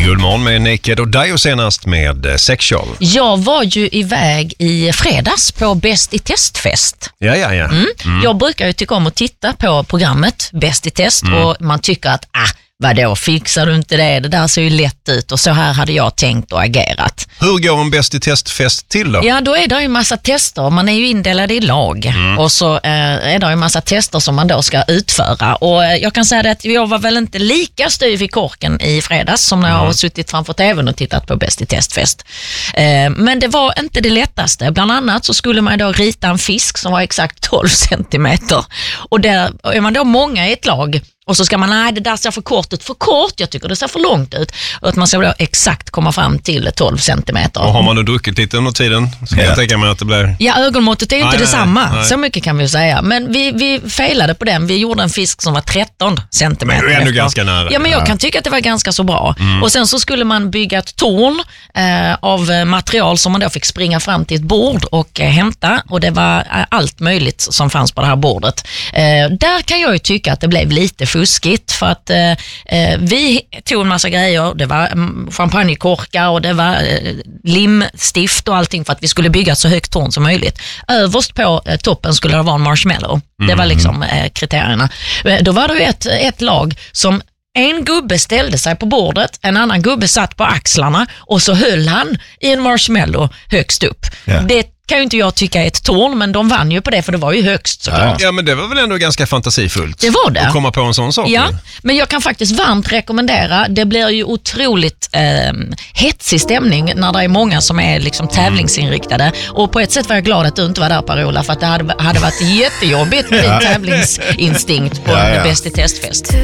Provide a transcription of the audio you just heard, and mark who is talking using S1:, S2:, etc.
S1: Guldmorgon med Naked och Dio senast med Sexual.
S2: Jag var ju iväg i fredags på Bäst i testfest.
S1: Ja.
S2: Jag brukar ju tycka om att titta på programmet Bäst i test och man tycker att vadå, fixar du inte det? Det där ser ju lätt ut och så här hade jag tänkt och agerat.
S1: Hur går en Bäst i testfest till då?
S2: Ja, då är det ju en massa tester. Man är ju indelad i lag och så är det ju en massa tester som man då ska utföra. Och jag kan säga det att jag var väl inte lika styv i korken i fredags som när jag har suttit framför tvn och tittat på Bäst i testfest. Men det var inte det lättaste. Bland annat så skulle man då rita en fisk som var exakt 12 centimeter. Och där är man då många i ett lag. Och så ska man, det där ser för kort ut. För kort, jag tycker det ser för långt ut. Och att man ska då exakt komma fram till 12 centimeter.
S1: Och har man då druckit lite under tiden så kan jag tänka mig att det blir...
S2: Ja, ögonmåttet är ju inte detsamma. Nej. Så mycket kan vi säga. Men vi failade på den. Vi gjorde en fisk som var 13 centimeter.
S1: Men det är ändå ganska nära.
S2: Ja, men jag kan tycka att det var ganska så bra. Och sen så skulle man bygga ett torn av material som man då fick springa fram till ett bord och hämta. Och det var allt möjligt som fanns på det här bordet. Där kan jag ju tycka att det blev lite fuskigt för att vi tog en massa grejer. Det var champagnekorkar och det var limstift och allting för att vi skulle bygga ett så högt torn som möjligt. Överst på toppen skulle det vara en marshmallow. Det var liksom kriterierna. Då var det ju ett lag som en gubbe ställde sig på bordet, en annan gubbe satt på axlarna och så höll han i en marshmallow högst upp. Ja. Det kan ju inte jag tycka är ett torn, men de vann ju på det för det var ju högst såklart. Ja,
S1: men det var väl ändå ganska fantasifullt.
S2: Det var det.
S1: Att komma på en sån sak.
S2: Ja, men jag kan faktiskt varmt rekommendera. Det blir ju otroligt hetsig stämning när det är många som är liksom tävlingsinriktade. Och på ett sätt var jag glad att du inte var där, Per-Ola, för att det hade varit jättejobbigt med din tävlingsinstinkt på Bäst i testfest.